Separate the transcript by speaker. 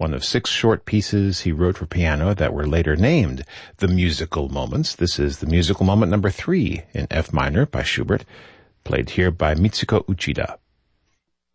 Speaker 1: one of 6 short pieces he wrote for piano that were later named the Musical Moments. This is the Musical Moment number 3 in F minor by Schubert, played here by Mitsuko Uchida.